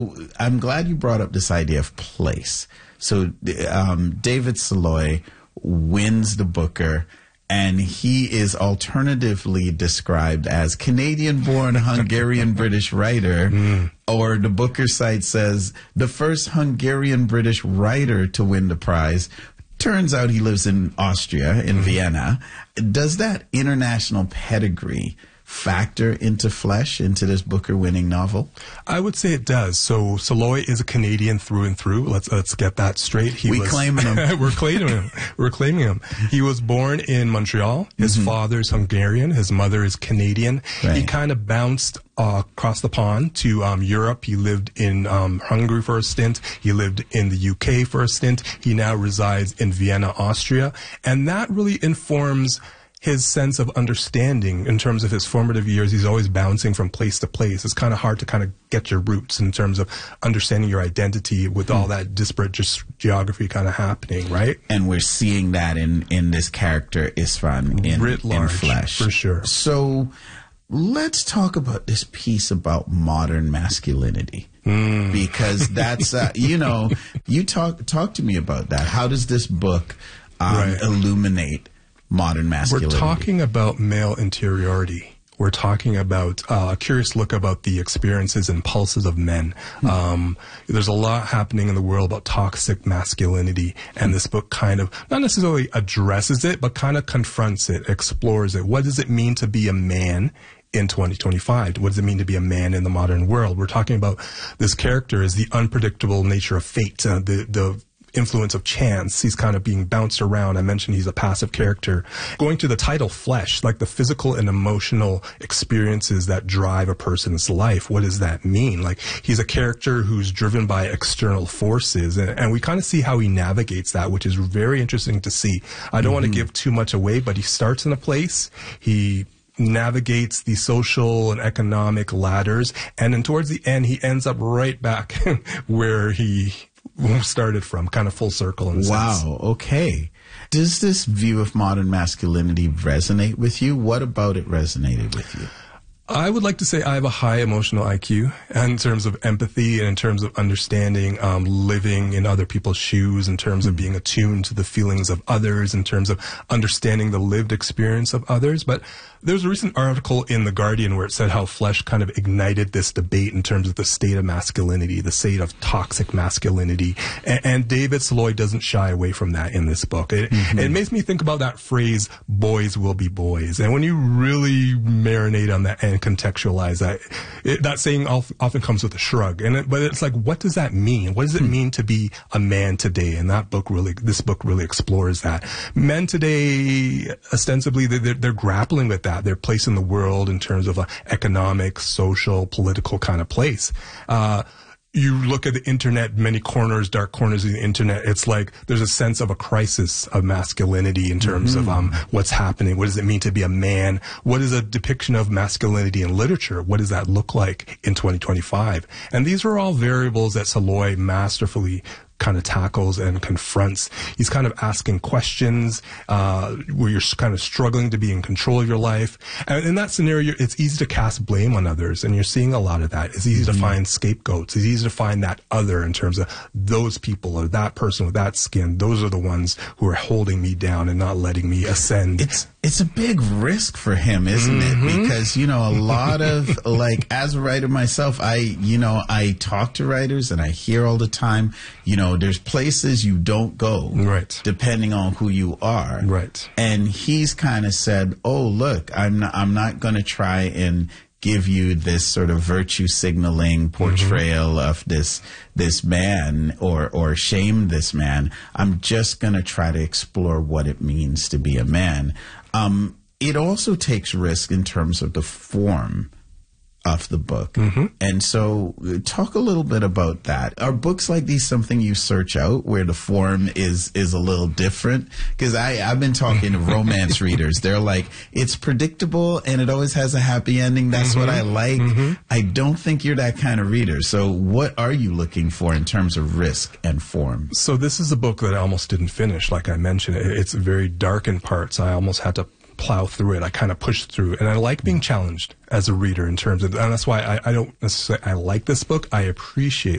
I'm glad you brought up this idea of place. So David Saloy wins the Booker, and he is alternatively described as Canadian-born Hungarian-British writer, or the Booker site says the first Hungarian-British writer to win the prize. Turns out he lives in Austria, in Vienna. Does that international pedigree factor into Flesh, into this Booker-winning novel? I would say it does. So Saloy is a Canadian through and through. Let's get that straight. Claiming him. We're claiming him. We're claiming him. He was born in Montreal. His father's Hungarian. His mother is Canadian. Right. He kind of bounced across the pond to Europe. He lived in Hungary for a stint. He lived in the UK for a stint. He now resides in Vienna, Austria. And that really informs his sense of understanding in terms of his formative years. He's always bouncing from place to place. It's kind of hard to kind of get your roots in terms of understanding your identity with all that disparate geography kind of happening, right? And we're seeing that in this character, Istvan, in Flesh. For sure. So let's talk about this piece about modern masculinity. Because that's, you talk to me about that. How does this book illuminate modern masculinity? We're talking about male interiority. We're talking about a curious look about the experiences and pulses of men. There's a lot happening in the world about toxic masculinity, and this book kind of not necessarily addresses it, but kind of confronts it, explores it. What does it mean to be a man in 2025? What does it mean to be a man in the modern world? We're talking about this character as the unpredictable nature of fate, the influence of chance. He's kind of being bounced around. I mentioned he's a passive character. Going to the title Flesh, like the physical and emotional experiences that drive a person's life. What does that mean? Like, he's a character who's driven by external forces, and we kind of see how he navigates that, which is very interesting to see. I don't want to give too much away, but he starts in a place. He navigates the social and economic ladders, and then towards the end, he ends up right back where he started from, kind of full circle in a sense. Wow, okay. Does this view of modern masculinity resonate with you? What about it resonated with you? I would like to say I have a high emotional IQ in terms of empathy and in terms of understanding, living in other people's shoes, in terms of being attuned to the feelings of others, in terms of understanding the lived experience of others. But there was a recent article in The Guardian where it said how Flesh kind of ignited this debate in terms of the state of masculinity, the state of toxic masculinity. And David Saloy doesn't shy away from that in this book. It makes me think about that phrase, boys will be boys. And when you really marinate on that and contextualize that, that saying often comes with a shrug. But it's like, what does that mean? What does it mean to be a man today? And this book really explores that. Men today, ostensibly, they're grappling with that. Their place in the world in terms of economic, social, political kind of place. You look at the internet, many corners, dark corners of the internet, it's like there's a sense of a crisis of masculinity in terms of what's happening. What does it mean to be a man? What is a depiction of masculinity in literature? What does that look like in 2025? And these are all variables that Saloy masterfully kind of tackles and confronts. He's kind of asking questions where you're kind of struggling to be in control of your life. And in that scenario, it's easy to cast blame on others, and you're seeing a lot of that. It's easy to find scapegoats. It's easy to find that other in terms of those people or that person with that skin. Those are the ones who are holding me down and not letting me ascend. It's a big risk for him, isn't it? Because, a lot of, like, as a writer myself, I talk to writers and I hear all the time, there's places you don't go, right, depending on who you are. Right. And he's kind of said, oh, look, I'm not going to try and give you this sort of virtue signaling portrayal of this man or shame this man. I'm just going to try to explore what it means to be a man. It also takes risk in terms of the form of the book. And so talk a little bit about that. Are books like these something you search out where the form is a little different? Because I've been talking to romance readers. They're like, it's predictable and it always has a happy ending. That's what I like. I don't think you're that kind of reader. So what are you looking for in terms of risk and form? So this is a book that I almost didn't finish. Like I mentioned, it's very dark in parts. I almost had to plow through it. I kind of pushed through, and I like being challenged as a reader in terms of, and that's why I don't necessarily, I like this book. I appreciate